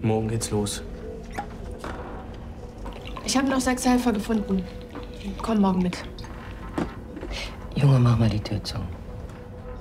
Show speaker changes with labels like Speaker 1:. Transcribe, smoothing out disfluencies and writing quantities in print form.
Speaker 1: Morgen geht's los.
Speaker 2: Ich habe noch 6 Helfer gefunden. Die kommen morgen mit.
Speaker 3: Junge, mach mal die Tür zu.